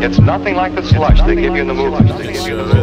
It's nothing like the slush they give you in the movies.